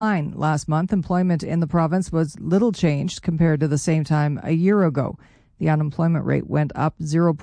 Last month, employment in the province was little changed compared to the same time a year ago. The unemployment rate went up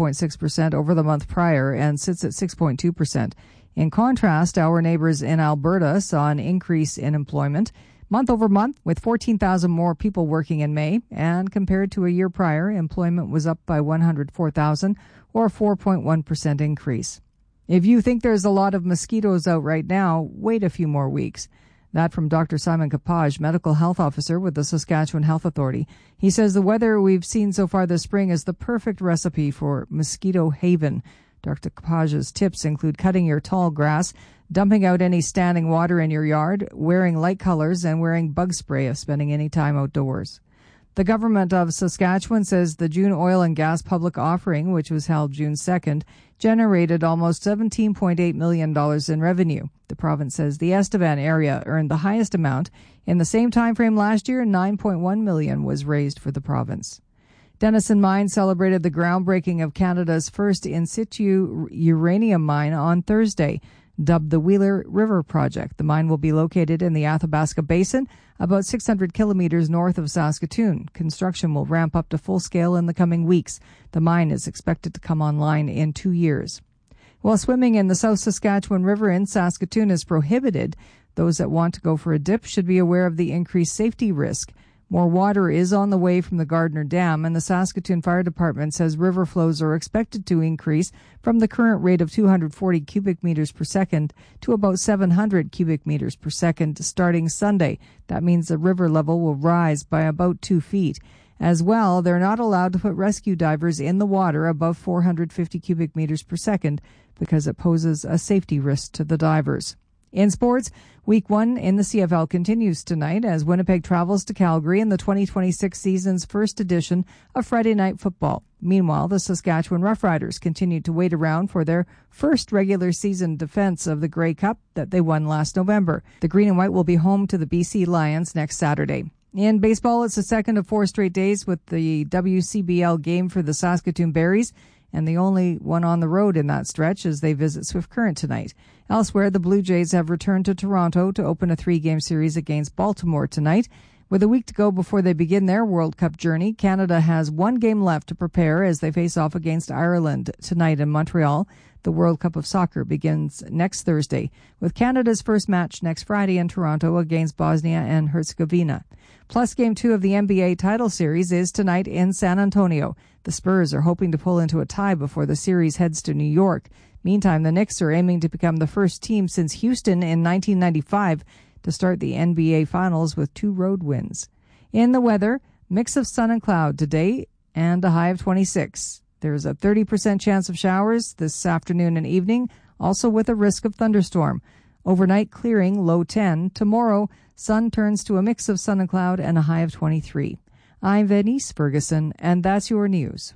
0.6% over the month prior and sits at 6.2%. In contrast, our neighbors in Alberta saw an increase in employment month over month, with 14,000 more people working in May, and compared to a year prior, employment was up by 104,000, or a 4.1% increase. If you think there's a lot of mosquitoes out right now, wait a few more weeks. That from Dr. Simon Kapaj, Medical Health Officer with the Saskatchewan Health Authority. He says the weather we've seen so far this spring is the perfect recipe for mosquito haven. Dr. Kapaj's tips include cutting your tall grass, dumping out any standing water in your yard, wearing light colors, and wearing bug spray if spending any time outdoors. The government of Saskatchewan says the June oil and gas public offering, which was held June 2nd, generated almost $17.8 million in revenue. The province says the Estevan area earned the highest amount. In the same time frame last year, $9.1 million was raised for the province. Denison Mine celebrated the groundbreaking of Canada's first in situ uranium mine on Thursday. Dubbed the Wheeler River Project, the mine will be located in the Athabasca Basin, about 600 kilometers north of Saskatoon. Construction will ramp up to full scale in the coming weeks. The mine is expected to come online in 2 years. While swimming in the South Saskatchewan River in Saskatoon is prohibited, those that want to go for a dip should be aware of the increased safety risk. More water is on the way from the Gardner Dam, and the Saskatoon Fire Department says river flows are expected to increase from the current rate of 240 cubic meters per second to about 700 cubic meters per second starting Sunday. That means the river level will rise by about 2 feet. As well, they're not allowed to put rescue divers in the water above 450 cubic meters per second because it poses a safety risk to the divers. In sports, Week 1 in the CFL continues tonight as Winnipeg travels to Calgary in the 2026 season's first edition of Friday Night Football. Meanwhile, the Saskatchewan Roughriders continue to wait around for their first regular season defense of the Grey Cup that they won last November. The Green and White will be home to the BC Lions next Saturday. In baseball, it's the second of 4 straight days with the WCBL game for the Saskatoon Berries, and the only one on the road in that stretch as they visit Swift Current tonight. Elsewhere, the Blue Jays have returned to Toronto to open a 3-game series against Baltimore tonight. With a week to go before they begin their World Cup journey, Canada has 1 game left to prepare as they face off against Ireland tonight in Montreal. The World Cup of Soccer begins next Thursday, with Canada's first match next Friday in Toronto against Bosnia and Herzegovina. Plus, Game 2 of the NBA title series is tonight in San Antonio. The Spurs are hoping to pull into a tie before the series heads to New York. Meantime, the Knicks are aiming to become the first team since Houston in 1995 to start the NBA Finals with 2 road wins. In the weather, mix of sun and cloud today and a high of 26. There's a 30% chance of showers this afternoon and evening, also with a risk of thunderstorm. Overnight clearing, low 10. Tomorrow, sun turns to a mix of sun and cloud and a high of 23. I'm Venice Ferguson, and that's your news.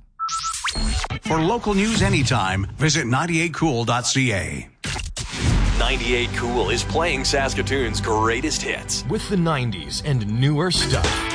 For local news anytime, visit 98cool.ca. 98 Cool is playing Saskatoon's greatest hits with the 90s and newer stuff.